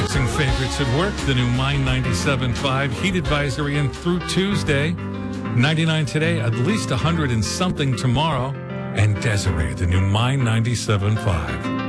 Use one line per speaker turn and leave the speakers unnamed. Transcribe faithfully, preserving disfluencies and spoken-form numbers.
Housing favorites at work. The new Mine ninety-seven point five heat advisory in through Tuesday. ninety-nine today, at least one hundred and something tomorrow. And Desiree, the new Mine ninety-seven point five.